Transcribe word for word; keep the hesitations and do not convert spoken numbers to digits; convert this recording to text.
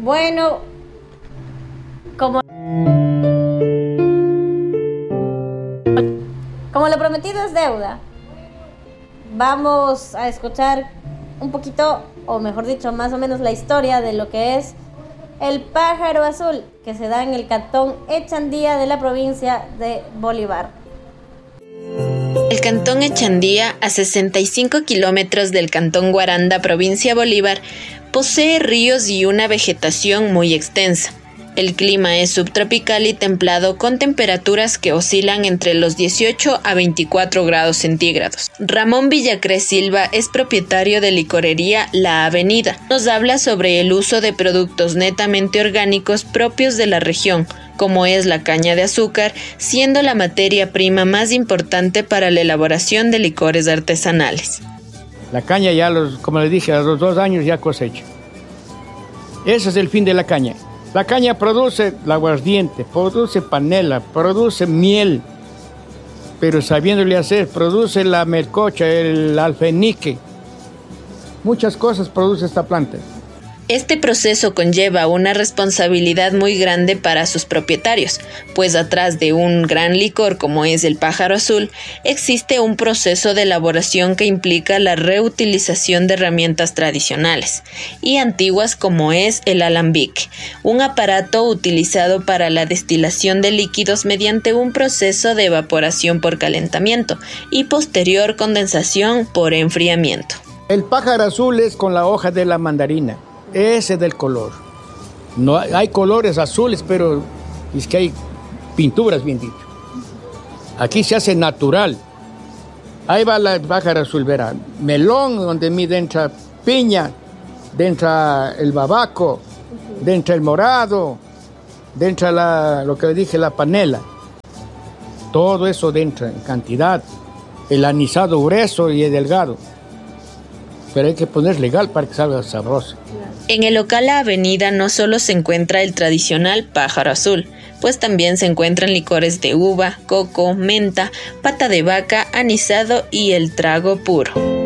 Bueno, como, como lo prometido es deuda, vamos a escuchar un poquito, o mejor dicho, más o menos la historia de lo que es el pájaro azul, que se da en el cantón Echandía de la provincia de Bolívar. El cantón Echandía, a sesenta y cinco kilómetros del cantón Guaranda, provincia Bolívar, posee ríos y una vegetación muy extensa. El clima es subtropical y templado, con temperaturas que oscilan entre los dieciocho a veinticuatro grados centígrados. Ramón Villacrés Silva es propietario de licorería La Avenida. Nos habla sobre el uso de productos netamente orgánicos propios de la región, como es la caña de azúcar, siendo la materia prima más importante para la elaboración de licores artesanales. La caña ya, los, como les dije, a los dos años ya cosecha. Ese es el fin de la caña. La caña produce el aguardiente, produce panela, produce miel, pero sabiéndole hacer, produce la melcocha, el alfenique. Muchas cosas produce esta planta. Este proceso conlleva una responsabilidad muy grande para sus propietarios, pues atrás de un gran licor como es el pájaro azul, existe un proceso de elaboración que implica la reutilización de herramientas tradicionales y antiguas como es el alambique, un aparato utilizado para la destilación de líquidos mediante un proceso de evaporación por calentamiento y posterior condensación por enfriamiento. El pájaro azul es con la hoja de la mandarina. Ese es del color. No hay colores azules, pero es que hay pinturas, bien dicho. Aquí se hace natural. Ahí va la pájaro azul, verá. Melón, donde mide entra piña, entra el babaco, entra el morado, entra la, lo que le dije, la panela. Todo eso entra en cantidad. El anisado grueso y el delgado. Pero hay que poner legal para que salga sabroso. En el local La Avenida no solo se encuentra el tradicional pájaro azul, pues también se encuentran licores de uva, coco, menta, pata de vaca, anisado y el trago puro.